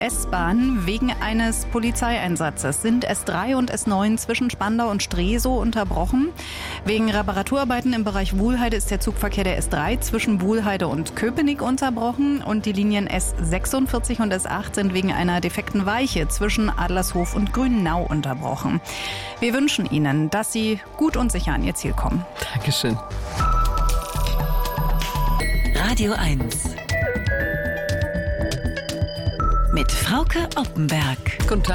S-Bahn. Wegen eines Polizeieinsatzes sind S3 und S9 zwischen Spandau und Stresow unterbrochen. Wegen Reparaturarbeiten im Bereich Wuhlheide ist der Zugverkehr der S3 zwischen Wuhlheide und Köpenick unterbrochen und die Linien S46 und S8 sind wegen einer defekten Weiche zwischen Adlershof und Grünau unterbrochen. Wir wünschen Ihnen, dass Sie gut und sicher an Ihr Ziel kommen. Dankeschön. Radio 1 mit Frauke Oppenberg. Guten Tag.